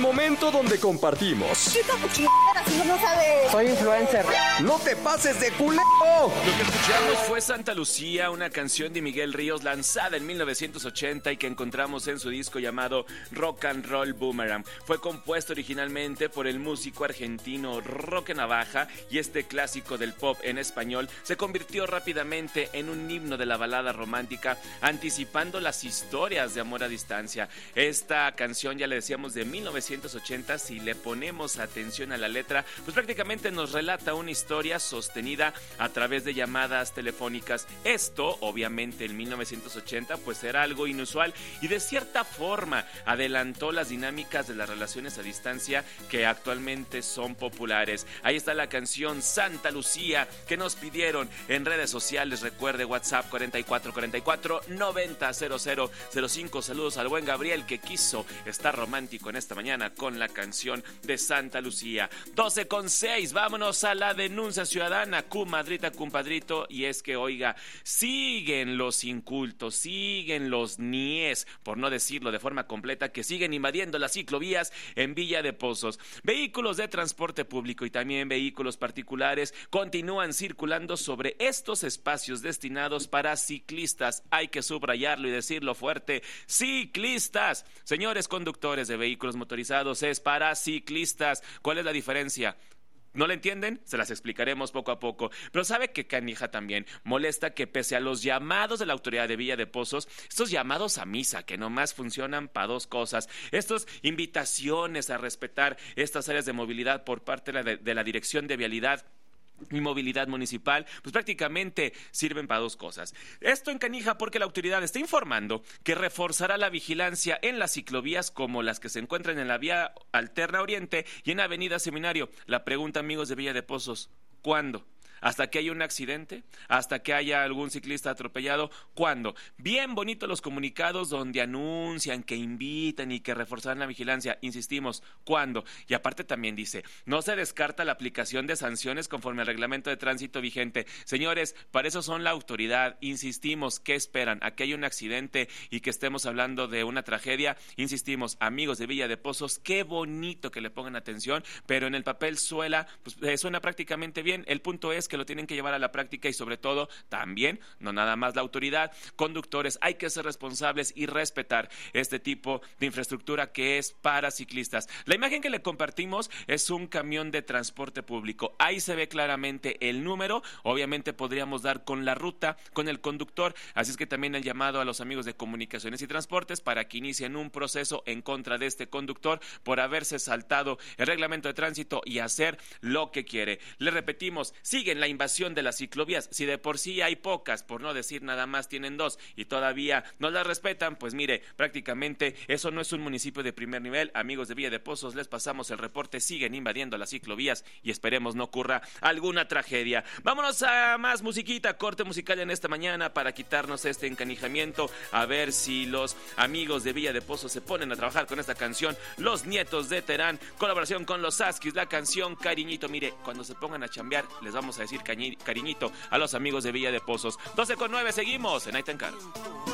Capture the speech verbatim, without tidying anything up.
momento donde compartimos. ¿Qué tu chingadera si no sabes? Soy influencer. ¡No te pases de culero! Lo que escuchamos fue Santa Lucía, una canción de Miguel Ríos lanzada en mil novecientos ochenta y que encontramos en su disco llamado Rock and Roll Boomerang. Fue compuesto originalmente por el músico argentino Roque Navaja y este clásico del pop en español se convirtió rápidamente en un himno de la balada romántica, anticipando las historias de amor a distancia. Esta canción, ya le decíamos, de mil novecientos ochenta, si le ponemos atención a la letra, pues prácticamente nos relata una historia sostenida a través de llamadas telefónicas. Esto, obviamente, en mil novecientos ochenta, pues era algo inusual y de cierta forma adelantó las dinámicas de las relaciones a distancia que actualmente son populares. Ahí está la canción Santa Lucía que nos pidieron en redes sociales. Recuerde, WhatsApp cuarenta y cuatro cuarenta y cuatro noventa cero cero cero cinco. Saludos al buen Gabriel que quiso estar romántico en esta mañana con la canción de Santa Lucía. doce con seis, vámonos a la denuncia ciudadana. Comadrita, compadrito, y es que, oiga, siguen los incultos, siguen los niés, por no decirlo de forma completa, que siguen invadiendo las ciclovías en Villa de Pozos. Vehículos de transporte público y también vehículos particulares continúan circulando sobre estos espacios destinados para ciclistas. Hay que subrayarlo y decirlo fuerte: ciclistas. Señores conductores de vehículos motorizados, es para ciclistas. ¿Cuál es la diferencia? ¿No la entienden? Se las explicaremos poco a poco. Pero ¿sabe qué canija también? Molesta que pese a los llamados de la autoridad de Villa de Pozos, estos llamados a misa que nomás funcionan para dos cosas, estas invitaciones a respetar estas áreas de movilidad por parte de la, de la Dirección de Vialidad y Movilidad Municipal, pues prácticamente sirven para dos cosas. Esto encanija porque la autoridad está informando que reforzará la vigilancia en las ciclovías como las que se encuentran en la vía Alterna Oriente y en Avenida Seminario. La pregunta, amigos de Villa de Pozos: ¿cuándo? ¿Hasta que haya un accidente? ¿Hasta que haya algún ciclista atropellado? ¿Cuándo? Bien bonitos los comunicados donde anuncian, que invitan y que reforzarán la vigilancia. Insistimos, ¿cuándo? Y aparte también dice, no se descarta la aplicación de sanciones conforme al reglamento de tránsito vigente. Señores, para eso son la autoridad. Insistimos, ¿qué esperan? ¿A que haya un accidente y que estemos hablando de una tragedia? Insistimos, amigos de Villa de Pozos, qué bonito que le pongan atención, pero en el papel suela, pues, eh, suena prácticamente bien. El punto es que lo tienen que llevar a la práctica y sobre todo también, no nada más la autoridad, conductores, hay que ser responsables y respetar este tipo de infraestructura que es para ciclistas. La imagen que le compartimos es un camión de transporte público. Ahí se ve claramente el número, obviamente podríamos dar con la ruta, con el conductor, así es que también el llamado a los amigos de Comunicaciones y Transportes para que inicien un proceso en contra de este conductor por haberse saltado el reglamento de tránsito y hacer lo que quiere. Le repetimos, siguen la invasión de las ciclovías. Si de por sí hay pocas, por no decir nada más tienen dos y todavía no las respetan, pues mire, prácticamente eso no es un municipio de primer nivel. Amigos de Villa de Pozos, les pasamos el reporte, siguen invadiendo las ciclovías y esperemos no ocurra alguna tragedia. Vámonos a más musiquita, corte musical en esta mañana para quitarnos este encanijamiento, a ver si los amigos de Villa de Pozos se ponen a trabajar con esta canción, Los Nietos de Terán, colaboración con los Askis, la canción Cariñito. Mire, cuando se pongan a chambear, les vamos a decir cariñito a los amigos de Villa de Pozos. doce con nueve, seguimos en Night and Car.